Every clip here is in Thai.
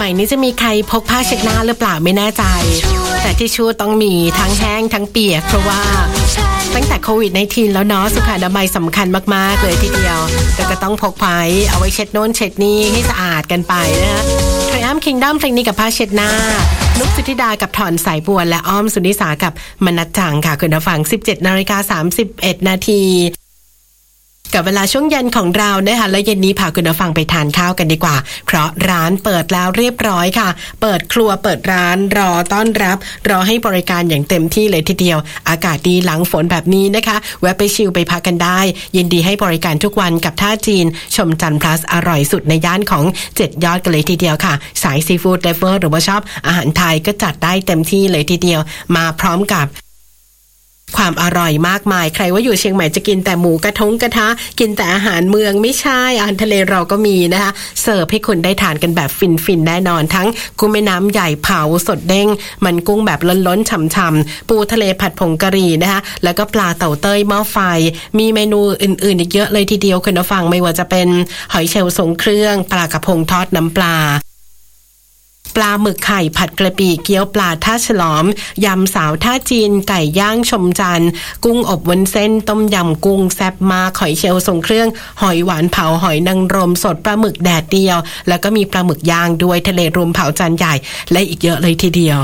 มัยนี้จะมีใครพกผ้าเช็ดหน้าหรือเปล่าไม่แน่ใจแต่ทิชชู่ต้องมีทั้งแห้งทั้งเปียกเพราะว่าตั้งแต่โควิด-19 แล้วเนาะสุขอนามัยสำคัญมากๆเลยทีเดียวแต่ก็ต้องพกไว้เอาไว้เช็ดโน่นเช็ดนี่ให้สะอาดกันไปนะTriumph Kingdom เพลงนี้กับผ้าเช็ดหน้านุกสุธิดากับถอนสายบัวและอ้อมสุนิสากับมนัสจังค่ะคุณผู้ฟัง 17:31 นาทีกับเวลาช่วงเย็นของเรานะคะและเย็นนี้พาคุณผู้ฟังไปทานข้าวกันดีกว่าเพราะร้านเปิดแล้วเรียบร้อยค่ะเปิดครัวเปิดร้านรอต้อนรับรอให้บริการอย่างเต็มที่เลยทีเดียวอากาศดีหลังฝนแบบนี้นะคะแวะไปชิลไปพักกันได้ยินดีให้บริการทุกวันกับท่าจีนชมจันทร์ plus อร่อยสุดในย่านของ7ยอดกันเลยทีเดียวค่ะสายซีฟู้ดเลฟเวอร์หรือว่าชอบอาหารไทยก็จัดได้เต็มที่เลยทีเดียวมาพร้อมกับความอร่อยมากมายใครว่าอยู่เชียงใหม่จะกินแต่หมูกระทะกินแต่อาหารเมืองไม่ใช่อาหารทะเลเราก็มีนะคะเสิร์ฟให้คุณได้ทานกันแบบฟินๆแน่นอนทั้งกุ้งแม่น้ำใหญ่เผาสดเด้งมันกุ้งแบบล้นๆฉ่ำๆปูทะเลผัดผงกะหรี่นะคะแล้วก็ปลาเต่าเต้ยหม้อไฟมีเมนูอื่นๆอีกเยอะเลยทีเดียวคุณผู้ฟังไม่ว่าจะเป็นหอยเชลล์ทรงเครื่องปลากระพงทอดน้ำปลาหมึกไข่ผัดกระปิเกี๊ยวปลาท่าฉลอมยำสาวท่าจีนไก่ย่างชมจันทร์กุ้งอบวุ้นเส้นต้มยำกุ้งแซ่บมากหอยเชลล์ทรงเครื่องหอยหวานเผาหอยนางรมสดปลาหมึกแดดเดียวแล้วก็มีปลาหมึกย่างด้วยทะเลรวมเผาจานใหญ่และอีกเยอะเลยทีเดียว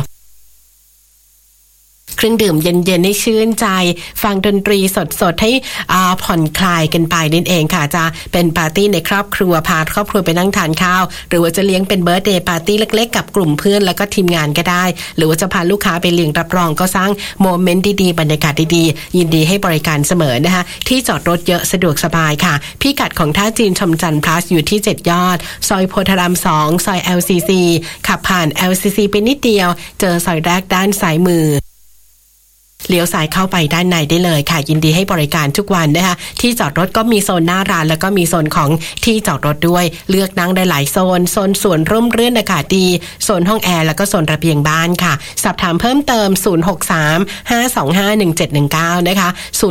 เครื่องดื่มเย็นๆให้ชื่นใจฟังดนตรีสดๆให้ผ่อนคลายกันไปนั่นเองค่ะจะเป็นปาร์ตี้ในครอบครัวพาครอบครัวไปนั่งทานข้าวหรือว่าจะเลี้ยงเป็นเบิร์ธเดย์ปาร์ตี้เล็กๆกับกลุ่มเพื่อนแล้วก็ทีมงานก็ได้หรือว่าจะพาลูกค้าไปเลี้ยงรับรองก็สร้างโมเมนต์ดีๆบรรยากาศดีๆยินดีให้บริการเสมอนะคะที่จอดรถเยอะสะดวกสบายค่ะพิกัดของท่าจีนชมจันทร์ plus อยู่ที่7ยอดซอยโพธาราม2ซอย LCC ขับผ่าน LCC ไปนิดเดียวเจอซอยแรกด้านซ้ายมือเลี้ยวซ้ายเข้าไปด้านในได้เลยค่ะยินดีให้บริการทุกวันนะคะที่จอดรถก็มีโซนหน้าร้านแล้วก็มีโซนของที่จอดรถด้วยเลือกนั่งได้หลายโซนสวนร่มรื่นอากาศดีโซนห้องแอร์แล้วก็โซนระเบียงบ้านค่ะสอบถามเพิ่มเติม063-525-1719นะคะ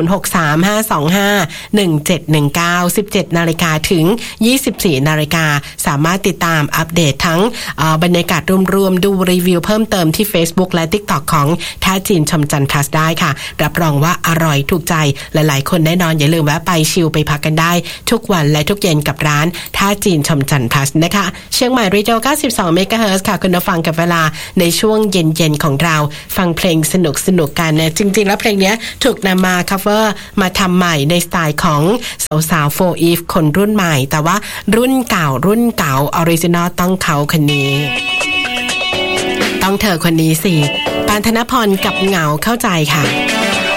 063-525-1719 17 นาฬิกาถึง 24 นาฬิกาสามารถติดตามอัปเดตทั้งบรรยากาศรวมๆดูรีวิวเพิ่มเติมที่ Facebook และ TikTok ของท่าจีนชมจันทร์ทัสได้ค่ะรับรองว่าอร่อยถูกใจหลายๆคนแน่นอนอย่าลืมแวะไปชิลไปพักกันได้ทุกวันและทุกเย็นกับร้านท่าจีนชมจันทร์ทัสนะคะเชียงใหม่รีดิโอ 92 เมกะเฮิรตซ์ค่ะคุณผู้ฟังกับเวลาในช่วงเย็นๆของเราฟังเพลงสนุกๆกันนะจริงๆแล้วเพลงนี้ถูกนำมา cover มาทำใหม่ในสไตล์ของสาวๆ 4 Eve คนรุ่นใหม่แต่ว่ารุ่นเก่าออริจินอลต้องเขาคนนี้ต้องเธอคนนี้สิปานธนพรกับเหงาเข้าใจค่ะ